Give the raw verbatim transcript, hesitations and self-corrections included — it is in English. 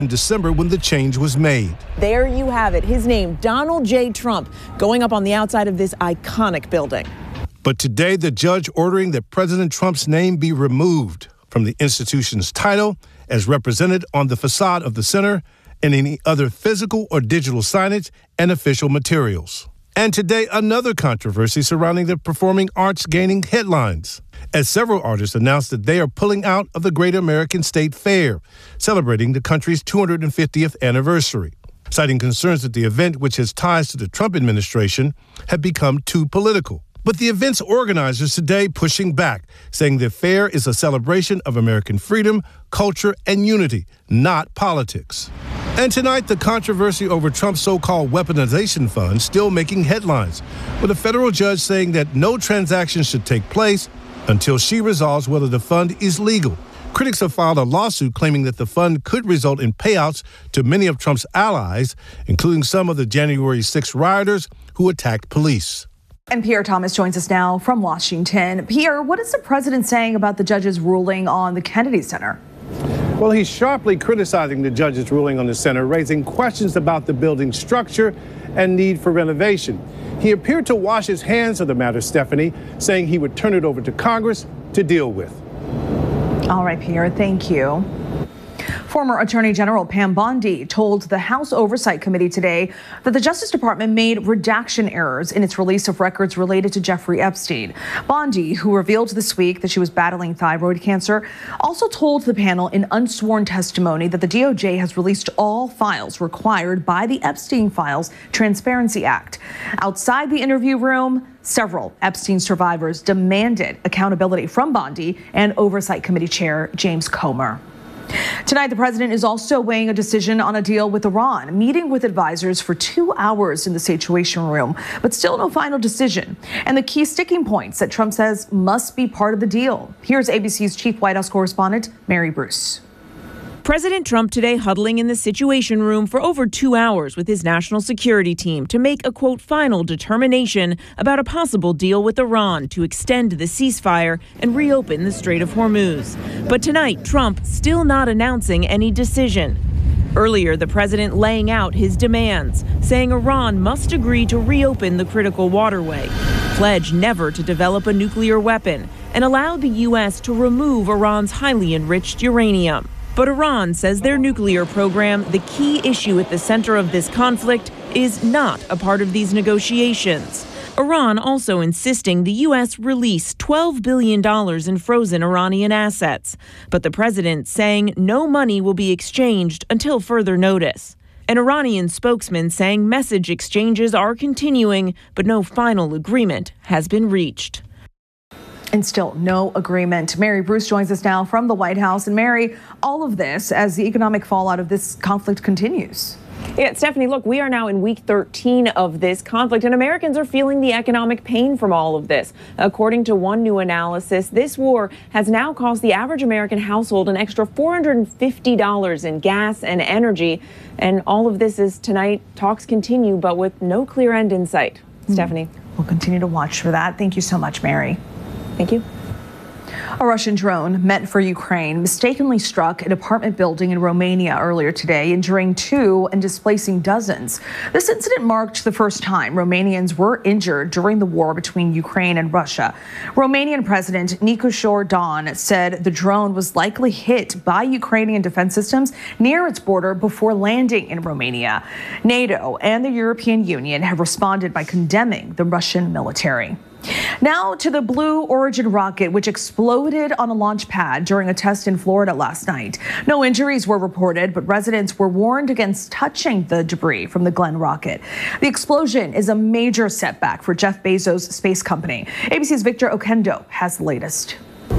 in December when the change was made. There you have it. His name, Donald J. Trump, going up on the outside of this iconic building. But today, the judge ordering that President Trump's name be removed from the institution's title as represented on the facade of the center and any other physical or digital signage and official materials. And today, another controversy surrounding the performing arts gaining headlines, as several artists announced that they are pulling out of the Great American State Fair, celebrating the country's two hundred fiftieth anniversary, citing concerns that the event, which has ties to the Trump administration, had become too political. But the event's organizers today pushing back, saying the fair is a celebration of American freedom, culture, and unity, not politics. And tonight, the controversy over Trump's so-called weaponization fund still making headlines, with a federal judge saying that no transaction should take place until she resolves whether the fund is legal. Critics have filed a lawsuit claiming that the fund could result in payouts to many of Trump's allies, including some of the January sixth rioters who attacked police. And Pierre Thomas joins us now from Washington. Pierre, what is the president saying about the judge's ruling on the Kennedy Center? Well, he's sharply criticizing the judge's ruling on the center, raising questions about the building's structure and need for renovation. He appeared to wash his hands of the matter, Stephanie, saying he would turn it over to Congress to deal with. All right, Pierre, thank you. Former Attorney General Pam Bondi told the House Oversight Committee today that the Justice Department made redaction errors in its release of records related to Jeffrey Epstein. Bondi, who revealed this week that she was battling thyroid cancer, also told the panel in unsworn testimony that the D O J has released all files required by the Epstein Files Transparency Act. Outside the interview room, several Epstein survivors demanded accountability from Bondi and Oversight Committee Chair James Comer. Tonight, the president is also weighing a decision on a deal with Iran, meeting with advisors for two hours in the Situation Room, but still no final decision. And the key sticking points that Trump says must be part of the deal. Here's A B C's chief White House correspondent, Mary Bruce. President Trump today huddling in the Situation Room for over two hours with his national security team to make a, quote, final determination about a possible deal with Iran to extend the ceasefire and reopen the Strait of Hormuz. But tonight, Trump still not announcing any decision. Earlier, the president laying out his demands, saying Iran must agree to reopen the critical waterway, pledge never to develop a nuclear weapon, and allow the U S to remove Iran's highly enriched uranium. But Iran says their nuclear program, the key issue at the center of this conflict, is not a part of these negotiations. Iran also insisting the U S release twelve billion dollars in frozen Iranian assets. But the president saying no money will be exchanged until further notice. An Iranian spokesman saying message exchanges are continuing, but no final agreement has been reached. And still no agreement. Mary Bruce joins us now from the White House. And Mary, all of this as the economic fallout of this conflict continues. Yeah, Stephanie, look, we are now in week thirteen of this conflict, and Americans are feeling the economic pain from all of this. According to one new analysis, this war has now cost the average American household an extra four hundred fifty dollars in gas and energy. And all of this is tonight. Talks continue, but with no clear end in sight. Mm-hmm. Stephanie. We'll continue to watch for that. Thank you so much, Mary. Thank you. A Russian drone meant for Ukraine mistakenly struck an apartment building in Romania earlier today, injuring two and displacing dozens. This incident marked the first time Romanians were injured during the war between Ukraine and Russia. Romanian President Nicolae Dan said the drone was likely hit by Ukrainian defense systems near its border before landing in Romania. NATO and the European Union have responded by condemning the Russian military. Now to the Blue Origin rocket, which exploded on a launch pad during a test in Florida last night. No injuries were reported, but residents were warned against touching the debris from the Glenn rocket. The explosion is a major setback for Jeff Bezos' space company. A B C's Victor Okendo has the latest.